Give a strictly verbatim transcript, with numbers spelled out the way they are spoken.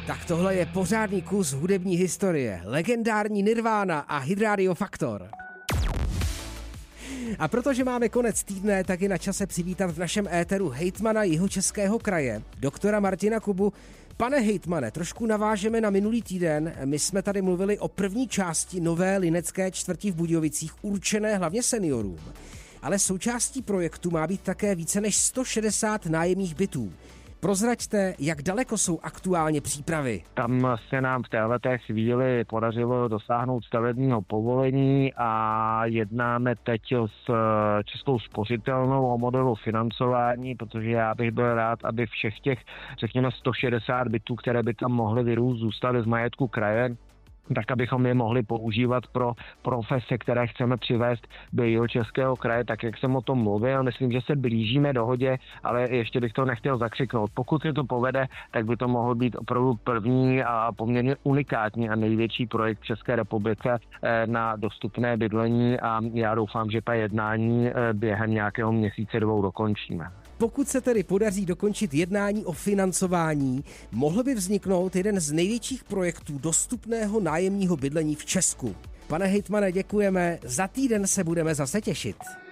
Tak tohle je pořádný kus hudební historie. Legendární Nirvana a Hydradio Faktor. A protože máme konec týdne, tak je na čase přivítat v našem éteru hejtmana Jihočeského kraje, doktora Martina Kubu. Pane hejtmane, trošku navážeme na minulý týden. My jsme tady mluvili o první části nové linecké čtvrti v Budějovicích, určené hlavně seniorům. Ale součástí projektu má být také více než sto šedesát nájemních bytů. Prozraďte, jak daleko jsou aktuálně přípravy. Tam se nám v téhleté chvíli podařilo dosáhnout stavebního povolení a jednáme teď s Českou spořitelnou o modelu financování, protože já bych byl rád, aby všech těch, řekněme, sto šedesát bytů, které by tam mohly vyrůst, zůstaly z majetku kraje, tak abychom je mohli používat pro profese, které chceme přivést do Jihočeského kraje, tak jak jsem o tom mluvil. Myslím, že se blížíme dohodě, ale ještě bych to nechtěl zakřiknout. Pokud se to povede, tak by to mohl být opravdu první a poměrně unikátní a největší projekt v České republice na dostupné bydlení a já doufám, že ta jednání během nějakého měsíce dvou dokončíme. Pokud se tedy podaří dokončit jednání o financování, mohl by vzniknout jeden z největších projektů dostupného nájemního bydlení v Česku. Pane hejtmane, děkujeme, za týden se budeme zase těšit.